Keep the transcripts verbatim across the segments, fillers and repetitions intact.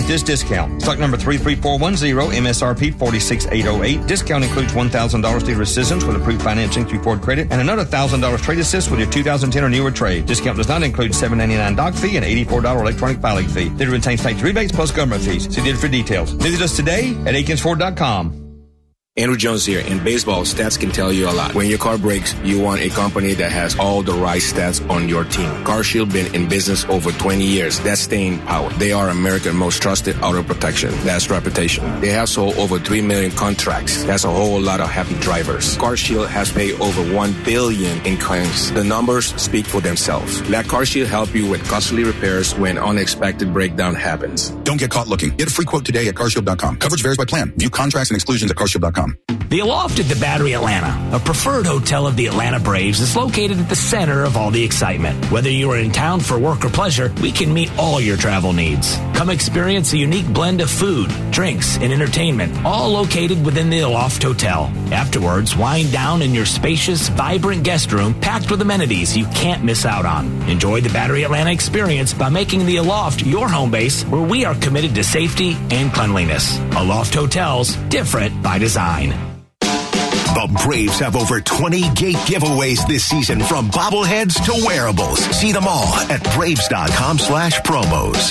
with this discount. Stock number three three four one zero, M S R P four six eight oh eight. Discount includes one thousand dollars dealer assistance with approved financing through Ford Credit and another one thousand dollars trade assist with your two thousand ten or newer trade. Discount does not include seven ninety-nine doc fee and eighty-four dollars electronic filing fee. Dealer retains tax rebates plus government fees. See dealer for details. Visit us today at Akins Ford dot com. Andrew Jones here. In baseball, stats can tell you a lot. When your car breaks, you want a company that has all the right stats on your team. CarShield been in business over twenty years. That's staying power. They are America's most trusted auto protection. That's reputation. They have sold over three million contracts. That's a whole lot of happy drivers. CarShield has paid over one billion dollars in claims. The numbers speak for themselves. Let CarShield help you with costly repairs when unexpected breakdown happens. Don't get caught looking. Get a free quote today at car shield dot com. Coverage varies by plan. View contracts and exclusions at car shield dot com. The Aloft at the Battery Atlanta, a preferred hotel of the Atlanta Braves, is located at the center of all the excitement. Whether you are in town for work or pleasure, we can meet all your travel needs. Come experience a unique blend of food, drinks, and entertainment, all located within the Aloft Hotel. Afterwards, wind down in your spacious, vibrant guest room packed with amenities you can't miss out on. Enjoy the Battery Atlanta experience by making the Aloft your home base, where we are committed to safety and cleanliness. Aloft Hotels, different by design. The Braves have over twenty gate giveaways this season, from bobbleheads to wearables. See them all at braves.com slash promos.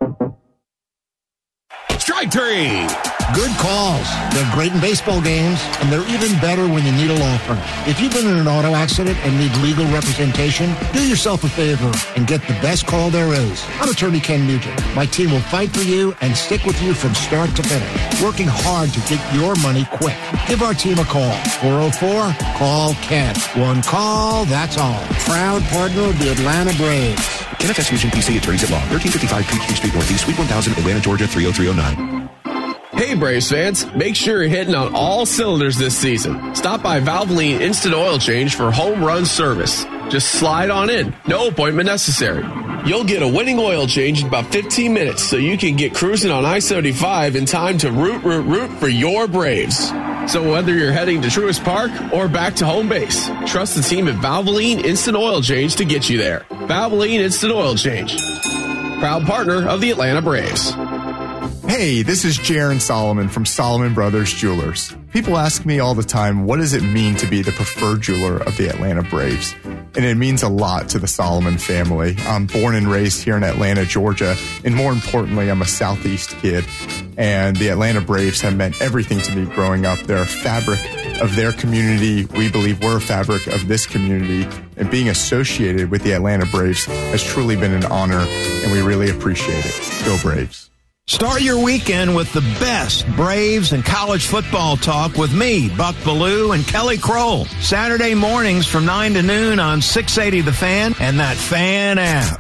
Strike three. Good calls. They're great in baseball games, and they're even better when you need a law firm. If you've been in an auto accident and need legal representation, do yourself a favor and get the best call there is. I'm attorney Ken Nugent. My team will fight for you and stick with you from start to finish, working hard to get your money quick. Give our team a call. four oh four, call Ken. One call, that's all. Proud partner of the Atlanta Braves. N F S Fusion P C Attorneys at Law, thirteen fifty-five Peachtree Street Northeast, Suite one thousand, Atlanta, Georgia, three oh three oh nine. Hey Braves fans, make sure you're hitting on all cylinders this season. Stop by Valvoline Instant Oil Change for home run service. Just slide on in, no appointment necessary. You'll get a winning oil change in about fifteen minutes, so you can get cruising on I seventy-five in time to root, root, root for your Braves. So whether you're heading to Truist Park or back to home base, trust the team at Valvoline Instant Oil Change to get you there. Valvoline Instant Oil Change, proud partner of the Atlanta Braves. Hey, this is Jaron Solomon from Solomon Brothers Jewelers. People ask me all the time, what does it mean to be the preferred jeweler of the Atlanta Braves? And it means a lot to the Solomon family. I'm born and raised here in Atlanta, Georgia, and more importantly, I'm a Southeast kid. And the Atlanta Braves have meant everything to me growing up. They're a fabric of their community. We believe we're a fabric of this community. And being associated with the Atlanta Braves has truly been an honor, and we really appreciate it. Go Braves. Start your weekend with the best Braves and college football talk with me, Buck Bellew, and Kelly Kroll. Saturday mornings from nine to noon on six eighty The Fan and that Fan app.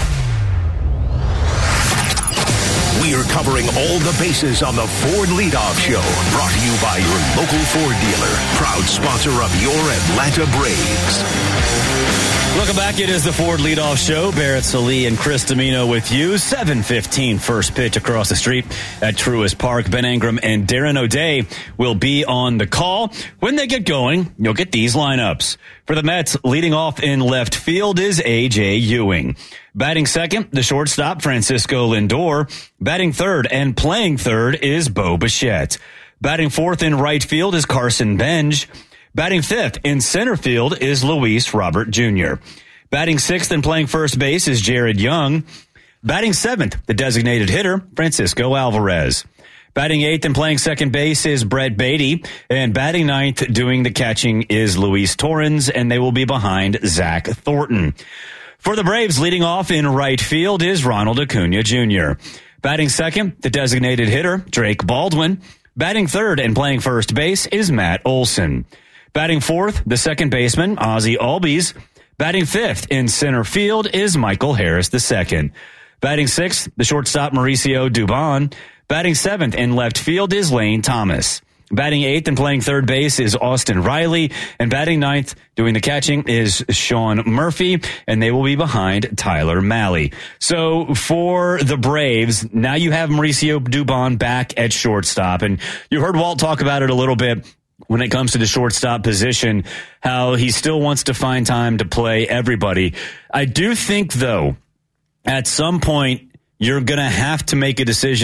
We are covering all the bases on the Ford Leadoff Show. Brought to you by your local Ford dealer. Proud sponsor of your Atlanta Braves. Welcome back. It is the Ford Leadoff Show. Barrett Salee and Chris Domino with you. seven fifteen first pitch across the street at Truist Park. Ben Ingram and Darren O'Day will be on the call. When they get going, you'll get these lineups. For the Mets, leading off in left field is A J Ewing. Batting second, the shortstop, Francisco Lindor. Batting third and playing third is Bo Bichette. Batting fourth in right field is Carson Benj. Batting fifth in center field is Luis Robert Junior Batting sixth and playing first base is Jared Young. Batting seventh, the designated hitter, Francisco Alvarez. Batting eighth and playing second base is Brett Beatty. And batting ninth, doing the catching, is Luis Torrens, and they will be behind Zach Thornton. For the Braves, leading off in right field is Ronald Acuna Junior Batting second, the designated hitter, Drake Baldwin. Batting third and playing first base is Matt Olson. Batting fourth, the second baseman, Ozzie Albies. Batting fifth in center field is Michael Harris the second. Batting sixth, the shortstop, Mauricio Dubon. Batting seventh in left field is Lane Thomas. Batting eighth and playing third base is Austin Riley. And batting ninth, doing the catching, is Sean Murphy. And they will be behind Tyler Mahle. So for the Braves, now you have Mauricio Dubon back at shortstop. And you heard Walt talk about it a little bit when it comes to the shortstop position, how he still wants to find time to play everybody. I do think, though, at some point, you're going to have to make a decision